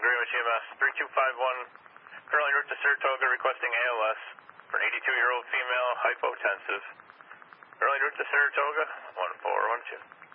Greenwich EMS, 3251, currently en route to Saratoga requesting ALS for an 82-year-old female, hypotensive. Currently en route to Saratoga, 1412.